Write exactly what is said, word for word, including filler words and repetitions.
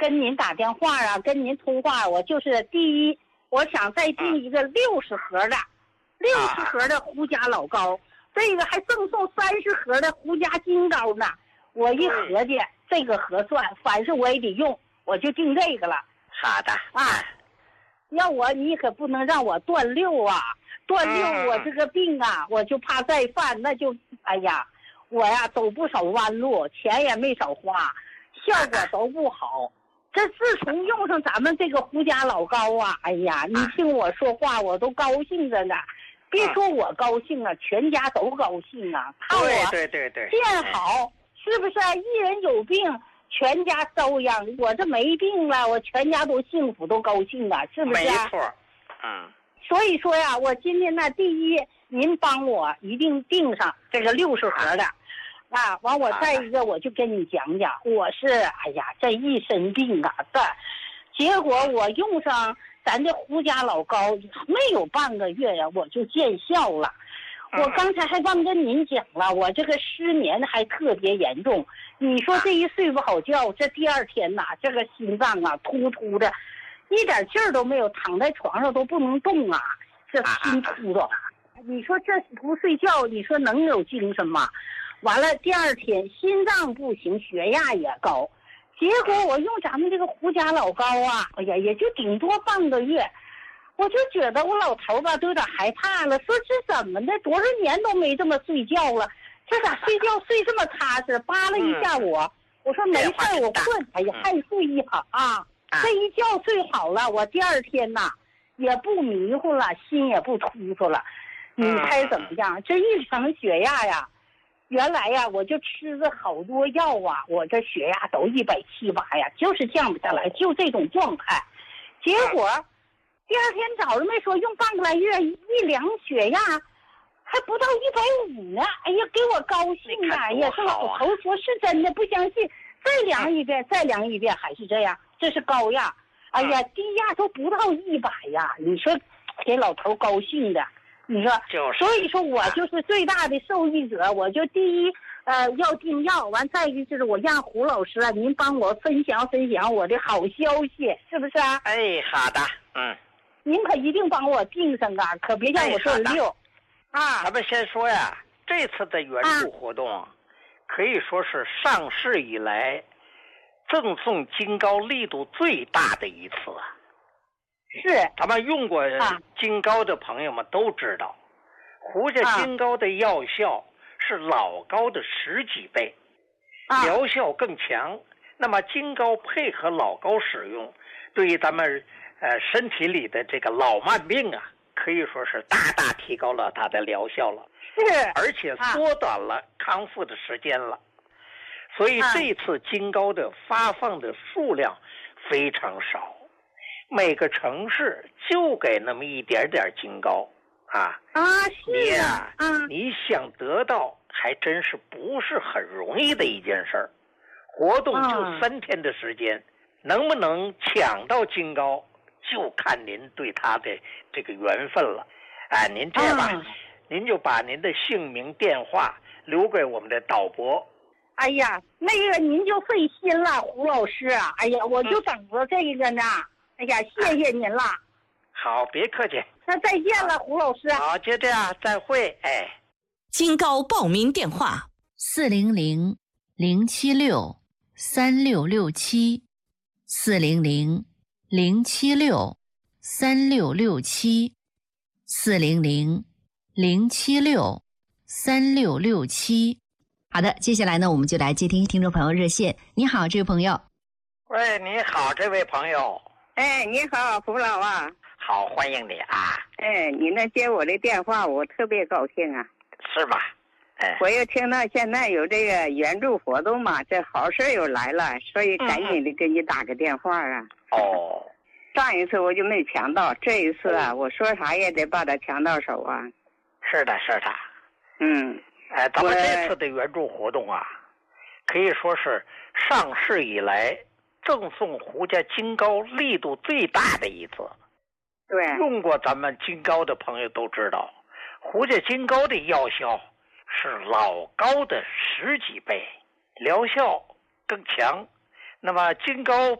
跟您打电话啊，跟您通话，我就是第一，我想再订一个六十盒的，六十盒的胡家老高，这个还赠送三十盒的胡家金高呢。我一合计，这个合算，凡是我也得用，我就订这个了。 好的啊，要我你可不能让我断六啊！断六，我这个病啊，我就怕再犯，那就哎呀，我呀走不少弯路，钱也没少花，效果都不好。这自从用上咱们这个胡家老高啊，哎呀，你听我说话，我都高兴着呢。别说我高兴啊，全家都高兴啊。看我对对对对变好，是不是啊？一人有病，全家遭殃。我这没病了，我全家都幸福，都高兴啊，是不是啊？ 没错，嗯。 所以说呀，我今天呢，第一，您帮我一定订上这个六十盒的，啊，完我再一个我就跟你讲讲，我是哎呀这一身病啊，这结果我用上咱这胡家老高没有半个月呀，我就见效了。我刚才还忘跟您讲了，我这个失眠还特别严重。你说这一睡不好觉，这第二天呐，这个心脏啊突突的。一点劲儿都没有，躺在床上都不能动啊，这心突的。你说这不睡觉，你说能有精神吗？完了，第二天心脏不行，血压也高，结果我用咱们这个胡家老高啊，哎呀，也就顶多半个月，我就觉得我老头吧都有点害怕了，说这怎么的，多少年都没这么睡觉了，这咋睡觉睡这么踏实？扒拉一下我，我说没事，我困，哎呀，还睡一会儿啊。这一觉睡好了，我第二天呐也不迷糊了，心也不突突了。你猜怎么样？这一量血压呀，原来呀我就吃了好多药啊，我这血压都一百七八呀，就是降不下来，就这种状态。结果第二天早上没说用半个来月，一量血压还不到一百五呢。哎呀，给我高兴的！哎呀，这老头说是真的，不相信，再量一遍，再量一遍，还是这样。这是高压，哎呀，低压都不到一百呀！你说给老头高兴的，你说， 就是， 所以说我就是最大的受益者。我就第一，呃，要订药，完再一个就是我让胡老师啊，您帮我分享分享我的好消息，是不是啊？ 哎，好的，嗯。 您可一定帮我订上啊，可别让我断六。 哎、啊。咱们先说呀，这次的援助活动，啊、可以说是上市以来。赠送金高力度最大的一次啊！ 是， 咱们用过金高的朋友们都知道，胡家金高的药效是老高的十几倍，啊、疗效更强。那么金高配合老高使用，对于咱们呃身体里的这个老慢病啊，可以说是大大提高了它的疗效了， 是， 而且缩短了康复的时间了。所以这次金高的发放的数量非常少，每个城市就给那么一点点金高啊啊，是啊，啊你想得到还真是不是很容易的一件事儿。活动就三天的时间，啊、能不能抢到金高，就看您对他的这个缘分了。啊，您这样吧，啊、您就把您的姓名、电话留给我们的导播。 哎呀，那个您就费心了，胡老师啊！哎呀，我就等着这个呢。嗯、哎呀，谢谢您了。 好，别客气。 那再见了，胡老师。 好，就这样，再会。哎， 金高报名电话： 四零零零七六三六六七，四零零零七六三六六七，四零零零七六三六六七。好的，接下来呢，我们就来接听听众朋友热线。你好，这位朋友。 喂，你好，这位朋友。 哎，你好，胡老啊。 好，欢迎你啊。 哎，你能接我的电话，我特别高兴啊。 是吧？哎。 我又听到现在有这个援助活动嘛，这好事又来了，所以赶紧的给你打个电话啊。 嗯、哦。 上一次我就没抢到，这一次啊，我说啥也得把它抢到手啊。 是的，是的。 嗯。 哎，咱们这次的援助活动啊，可以说是上市以来赠送胡家金高力度最大的一次。 对， 用过咱们金高的朋友都知道，胡家金高的药效是老高的十几倍，疗效更强。那么金高